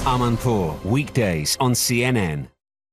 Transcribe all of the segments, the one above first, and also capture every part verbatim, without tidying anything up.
Amanpour, weekdays on C N N.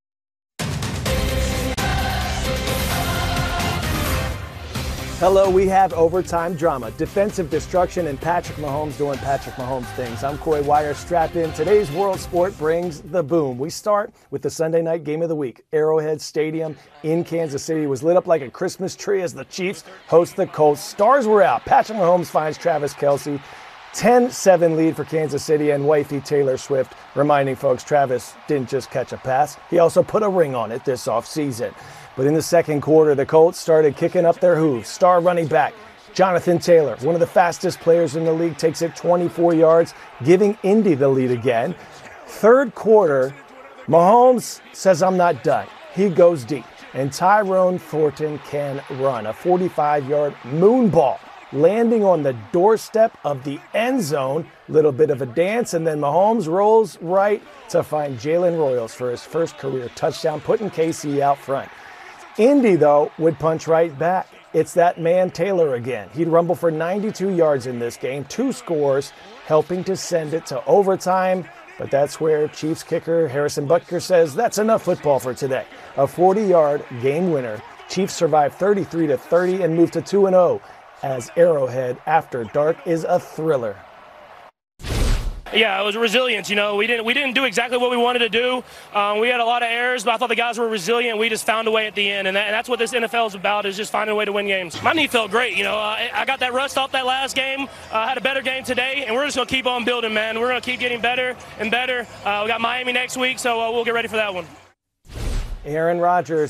Hello, we have overtime drama, defensive destruction, and Patrick Mahomes doing Patrick Mahomes things. I'm Corey Wire, strapped in. Today's World Sport brings the boom. We start with the Sunday night game of the week. Arrowhead Stadium in Kansas City was lit up like a Christmas tree as the Chiefs host the Colts. Stars were out. Patrick Mahomes finds Travis Kelce. ten seven lead for Kansas City, and wifey Taylor Swift reminding folks Travis didn't just catch a pass. He also put a ring on it this offseason. But in the second quarter, the Colts started kicking up their hooves. Star running back Jonathan Taylor, one of the fastest players in the league, takes it twenty-four yards, giving Indy the lead again. Third quarter, Mahomes says, I'm not done. He goes deep, and Tyrone Thornton can run. A forty-five-yard moon ball landing on the doorstep of the end zone. Little bit of a dance, and then Mahomes rolls right to find Jalen Royals for his first career touchdown, putting K C out front. Indy, though, would punch right back. It's that man Taylor again. He'd rumble for ninety-two yards in this game, two scores, helping to send it to overtime. But that's where Chiefs kicker Harrison Butker says that's enough football for today. A forty-yard game winner. Chiefs survive thirty-three to thirty and move to two and oh as Arrowhead After Dark is a thriller. Yeah, it was resilience. You know, we didn't we didn't do exactly what we wanted to do. Um, we had a lot of errors, but I thought the guys were resilient. We just found a way at the end, and, that, and that's what this N F L is about, is just finding a way to win games. My knee felt great. You know, uh, I got that rust off that last game. I uh, had a better game today, and we're just going to keep on building, man. We're going to keep getting better and better. Uh, we got Miami next week, so uh, we'll get ready for that one. Aaron Rodgers